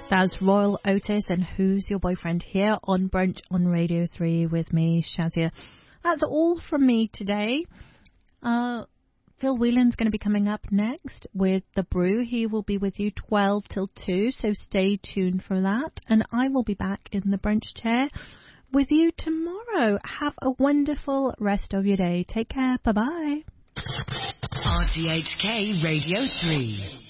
That's Royal Otis and Who's Your Boyfriend here on Brunch on Radio 3 with me, Shazia. That's all from me today. Phil Whelan's going to be coming up next with The Brew. He will be with you 12 till 2, so stay tuned for that. And I will be back in the brunch chair with you tomorrow. Have a wonderful rest of your day. Take care. Bye-bye. RTHK Radio 3.